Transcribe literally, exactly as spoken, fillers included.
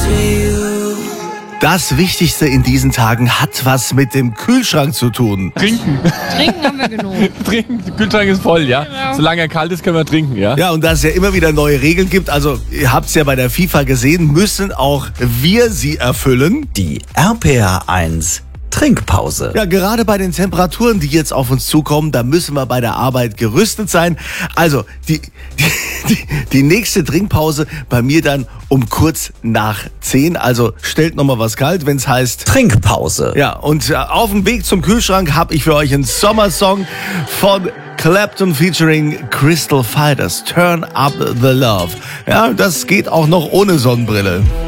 Das Wichtigste in diesen Tagen hat was mit dem Kühlschrank zu tun. Trinken. Trinken haben wir genug. Trinken. Der Kühlschrank ist voll, ja. Genau. Solange er kalt ist, können wir trinken, ja. Ja, und da es ja immer wieder neue Regeln gibt, also ihr habt es ja bei der FIFA gesehen, müssen auch wir sie erfüllen. Die R P R eins Trinkpause. Ja, gerade bei den Temperaturen, die jetzt auf uns zukommen, da müssen wir bei der Arbeit gerüstet sein. Also, die, die, die, die nächste Trinkpause bei mir dann um kurz nach zehn. Also, stellt nochmal was kalt, wenn es heißt Trinkpause. Ja, und äh, auf dem Weg zum Kühlschrank habe ich für euch einen Sommersong von Clapton featuring Crystal Fighters. Turn Up the Love. Ja, das geht auch noch ohne Sonnenbrille.